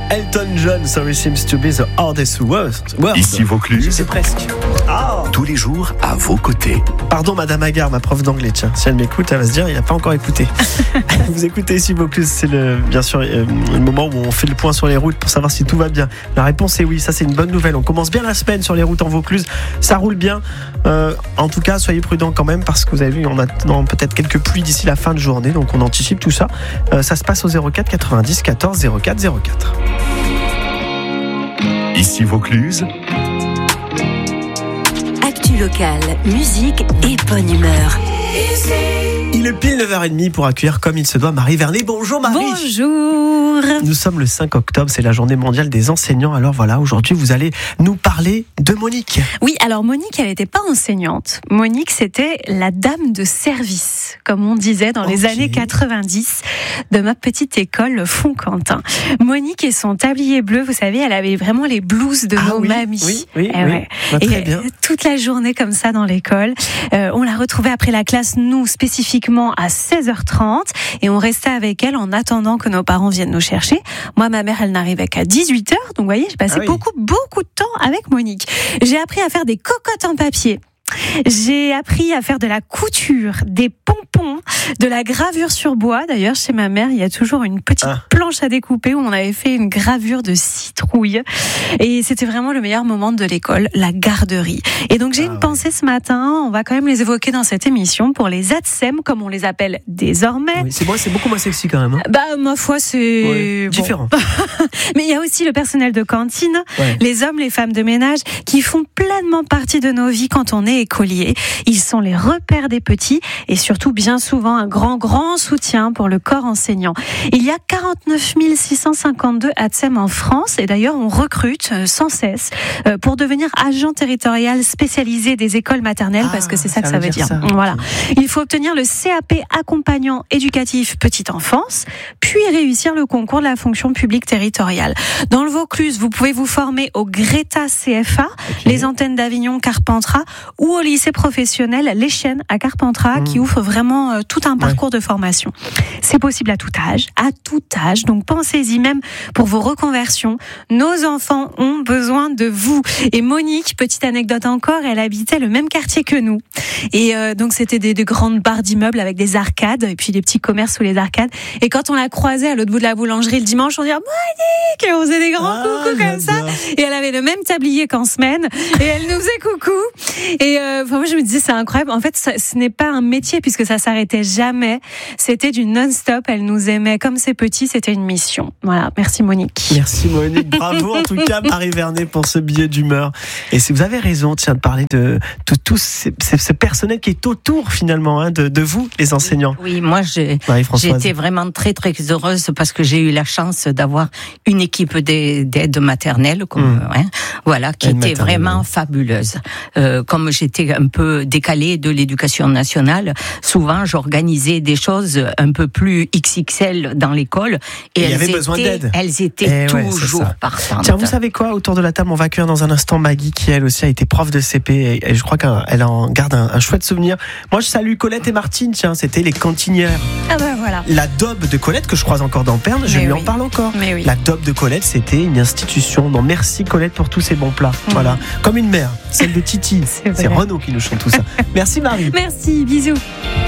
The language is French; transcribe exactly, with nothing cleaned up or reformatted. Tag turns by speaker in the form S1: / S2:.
S1: Elton John, Sorry Seems to be the hardest word.
S2: Ici Vaucluse.
S1: C'est presque. Ah.
S2: Tous les jours à vos côtés.
S1: Pardon Madame Agar, ma prof d'anglais, tiens, si elle m'écoute, elle va se dire, il n'a pas encore écouté. Vous écoutez Ici Vaucluse, c'est le, bien sûr euh, le moment où on fait le point sur les routes pour savoir si tout va bien. La réponse est oui, ça c'est une bonne nouvelle. On commence bien la semaine sur les routes en Vaucluse, ça roule bien. Euh, en tout cas, soyez prudents quand même parce que vous avez vu, on attend peut-être quelques pluies d'ici la fin de journée, donc on anticipe tout ça. Euh, ça se passe au zéro quatre quatre-vingt-dix quatorze zéro quatre zéro quatre.
S2: Ici Vaucluse.
S3: Actu locale, musique et bonne humeur.
S1: Il est pile neuf heures trente pour accueillir comme il se doit Marie Vernet. Bonjour Marie.
S4: Bonjour.
S1: Nous sommes le cinq octobre, c'est la journée mondiale des enseignants. Alors voilà, aujourd'hui vous allez nous parler de Monique.
S4: Oui, alors Monique, elle n'était pas enseignante. Monique, c'était la dame de service, comme on disait dans les
S1: okay.
S4: années quatre-vingt-dix de ma petite école Fonquentin. Monique et son tablier bleu, vous savez, elle avait vraiment les blouses de
S1: ah,
S4: nos
S1: oui,
S4: mamies.
S1: Oui, oui,
S4: eh
S1: oui.
S4: Ouais.
S1: Bah, très
S4: et
S1: bien.
S4: Toute la journée comme ça dans l'école. Euh, on la retrouvait après la classe, nous spécifiquement à seize heures trente, et on restait avec elle en attendant que nos parents viennent nous chercher. Moi, ma mère, elle n'arrivait qu'à dix-huit heures, donc vous voyez, j'ai passé
S1: ah oui.
S4: beaucoup, beaucoup de temps avec Monique. J'ai appris à faire des cocottes en papier. J'ai appris à faire de la couture, des pompons, de la gravure sur bois. D'ailleurs, chez ma mère, il y a toujours une petite
S1: ah.
S4: planche à découper où on avait fait une gravure de citrouille. Et c'était vraiment le meilleur moment de l'école, la garderie. Et donc, j'ai ah, une ouais. pensée ce matin, on va quand même les évoquer dans cette émission, pour les A T S E M, comme on les appelle désormais.
S1: Oui, c'est, moi, c'est beaucoup moins sexy quand même. Hein.
S4: Bah, ma foi, c'est...
S1: Ouais,
S4: bon.
S1: différent.
S4: Mais il y a aussi le personnel de cantine,
S1: ouais.
S4: les hommes, les femmes de ménage, qui font pleinement partie de nos vies quand on est écolier. Ils sont les repères des petits et surtout bien souvent un grand, grand soutien pour le corps enseignant. Il y a quarante-neuf mille six cent cinquante-deux A T S E M en France et d'ailleurs on recrute sans cesse pour devenir agent territorial spécialisé des écoles maternelles ah, parce que c'est ça, ça que ça veut dire. dire. Ça. Voilà. Il faut obtenir le C A P accompagnant éducatif petite enfance puis réussir le concours de la fonction publique territoriale. Dans le Vaucluse, vous pouvez vous former au Greta C F A, okay. les antennes d'Avignon Carpentras ou au lycée professionnel Les Chênes à Carpentras mmh. qui offre vraiment euh, tout un parcours ouais. de formation. C'est possible à tout âge, à tout âge, donc pensez-y même pour vos reconversions. Nos enfants ont besoin de vous. Et Monique, petite anecdote encore, elle habitait le même quartier que nous. Et euh, donc c'était des, des grandes barres d'immeubles avec des arcades et puis des petits commerces sous les arcades. Et quand on la croisait à l'autre bout de la boulangerie le dimanche, on disait Monique, et on faisait des grands ah, coucous comme ça. Et elle avait le même tablier qu'en semaine et elle nous faisait coucou. Et euh, enfin, moi je me disais c'est incroyable. En fait, ça, ce n'est pas un métier puisque ça s'arrêtait jamais. C'était du non-stop. Elle nous aimait comme ses petits. C'était une mission. Voilà. Merci Monique.
S1: Merci Monique. Bravo en tout cas Marie Vernet pour ce billet d'humeur. Et si vous avez raison, tiens de parler de, de tout ce, ce, ce personnel qui est autour finalement hein, de, de vous les enseignants.
S5: Oui, oui moi j'ai, j'ai été vraiment très très heureuse parce que j'ai eu la chance d'avoir une équipe d'aide maternelle comme mmh. hein, voilà qui aide était maternelle. Vraiment fabuleuse. Euh, comme j'étais un peu décalée de l'éducation nationale, souvent j'organisais des choses un peu plus X X L dans l'école et, et elles, étaient, besoin d'aide. elles étaient et toujours ouais, partantes.
S1: Tiens, vous savez quoi, autour de la table, on va accueillir dans un instant Maggie qui elle aussi a été prof de C P et, et je crois qu'elle en garde un, un chouette souvenir. Moi je salue Colette et Martine, tiens, c'était les cantinières.
S4: Ah ben voilà.
S1: La D O B de Colette que je croise encore dans Pernes, je Mais lui oui. en parle encore.
S4: Mais oui.
S1: La D O B de Colette, c'était une institution. Non, merci Colette pour tous ces bons plats. Mmh. Voilà, comme une mère, celle de Titi. C'est, C'est Renaud qui nous chante tout ça. Merci Marie.
S4: Merci, bisous.